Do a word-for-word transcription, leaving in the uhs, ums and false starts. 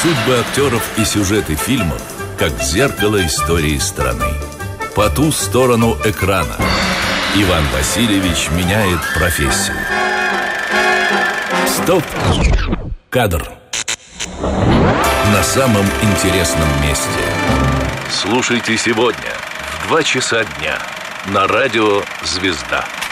Судьбы актеров и сюжеты фильмов как зеркало истории страны. По ту сторону экрана. Иван Васильевич меняет профессию. Стоп! Кадр. На самом интересном месте. Слушайте сегодня в два часа дня на радио «Звезда».